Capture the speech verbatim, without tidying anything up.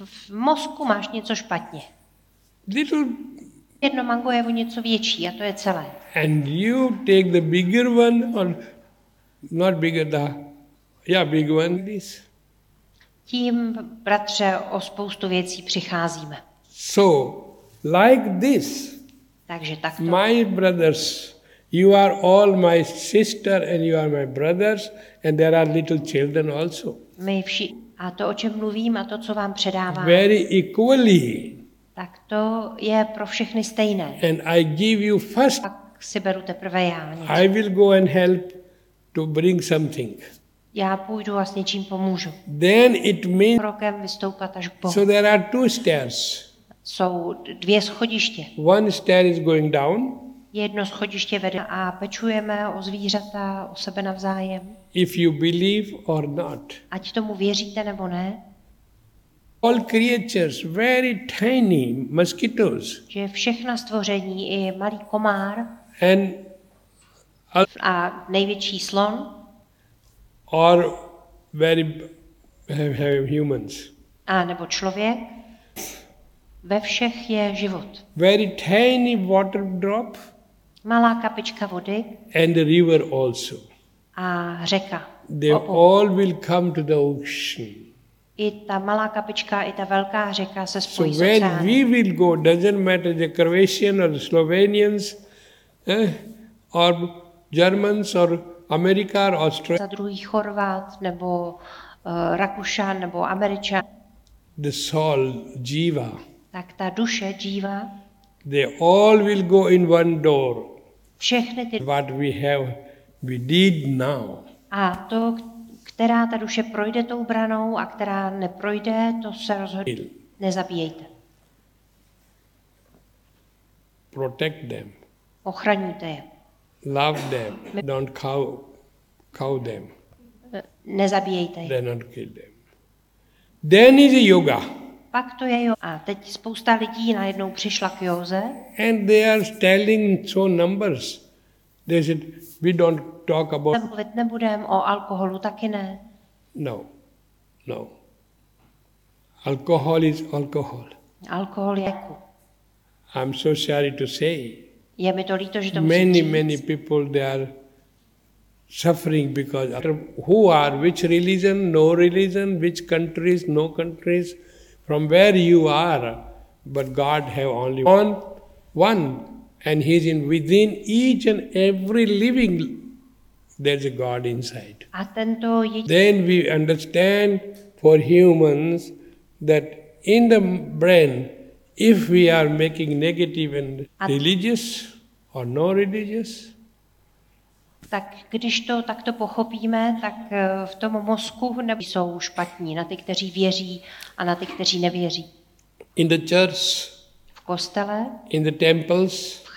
v mozku máš něco špatně. Little, Jedno mango je o něco větší a to je celé. and you take the bigger one, or not bigger, the, yeah, big one, this. Tím, bratře, o spoustu věcí přicházíme. So, like this, Takže takto. my brothers, you are all my sister and you are my brothers, and there are little children also. My vši- a to, o čem mluvím a to, co vám předávám, Very equally. tak to je pro všechny stejné. And I give you first, Pak si beru teprve já. něco. I will go and help to bring something. Já půjdu a s něčím pomůžu. Then it means, Krokem vystoupat až k Bohu. so there are two stairs. Jsou dvě schodiště. One stair is going down. Jedno schodiště vede a pečujeme o zvířata, o sebe navzájem. If you believe or not. Ať tomu věříte nebo ne, All creatures, very tiny mosquitoes, že všechna stvoření, i malý komár and a největší slon, or very have, have humans. a nebo člověk, ve všech je život. Very tiny water drop Malá kapička vody and the river also. a řeka. They Obou. all will come to the ocean. I ta malá kapička, i ta velká řeka se So spojí s where oceánem. we will go, doesn't matter the Croatian or the Slovenians, eh, or Germans or America or Australia. Za druhý Chorvat, nebo uh, Rakušan, nebo Američan. The soul, jiva, Tak ta duše, džíva, they all will go in one door. všechny ty What we have, we did now. a to, která ta duše projde tou branou a která neprojde, to se rozhodně nezabíjejte. Protect them, Ochraňujte je. love them, don't cow, cow them, Nezabíjejte je. then not kill them. Then is a yoga, Pak to je jo. A teď spousta lidí najednou přišla k józe and they are telling so numbers. They said, we don't talk about, mluvit nebudem, o alkoholu taky ne. no, no. Alcohol is alcohol. Alkohol je jako. I'm so sorry to say. Je mi to líto, že to musím Many, říct. many people, they are suffering because who are, which religion, no religion, which countries, no countries, from where you are, but God have only one, one, and He is in within each and every living. There's a God inside. A tento jediný Then we understand for humans that in the brain, if we are making negative and religious or no religious, tak když to takto pochopíme, tak eh, v tom mozku nebo jsou špatní na ty, kteří věří a na ty, kteří nevěří. in the church, V kostele, in the temples,